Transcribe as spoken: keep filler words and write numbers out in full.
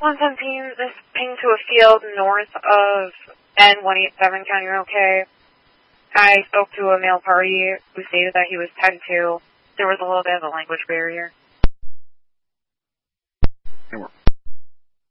one seventeen, this ping to a field north of N one eighty-seven, County Road K. I spoke to a male party who stated that he was ten two. There was a little bit of a language barrier. And we're